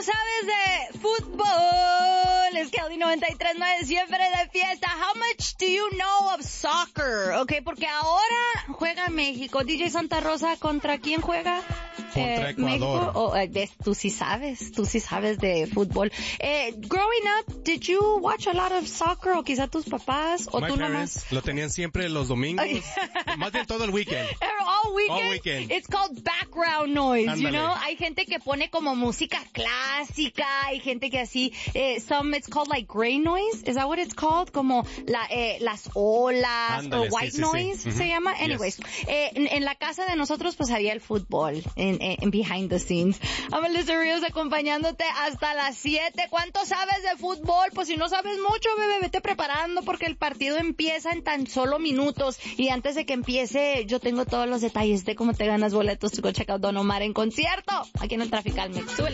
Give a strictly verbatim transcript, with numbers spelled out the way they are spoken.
sabes de fútbol? Es Kelly noventa y tres punto nueve, siempre de fiesta. How much do you know of soccer? Okay, porque ahora juega México. D J Santa Rosa, ¿contra quién juega? Contra eh, Ecuador. México. Oh, eh, ves, tú sí sabes, tú sí sabes de fútbol. Eh, growing up, did you watch a lot of soccer? O quizá tus papás, o My tú parents nomás. lo tenían siempre los domingos. Más bien todo el weekend. All weekend. All weekend. It's called background noise, Ándale. you know? Hay gente que pone como música clásica, hay gente que así, eh, some, it's called like gray noise, is that what it's called? Como la, eh, las olas, Ándale, o white sí, sí, noise, sí. se Ujú. llama. Anyways, eh, en, en la casa de nosotros pues había el fútbol, en, en, en behind the scenes. Amalisa Ríos acompañándote hasta las siete. ¿Cuánto sabes de fútbol? Pues si no sabes mucho, bebé, vete preparando porque el partido empieza en tan solo minutos. Y antes de que empiece, yo tengo todos los detalles de cómo te ganas boletos to go check out Don Omar en concierto aquí en el Trafical Mix. Súbele.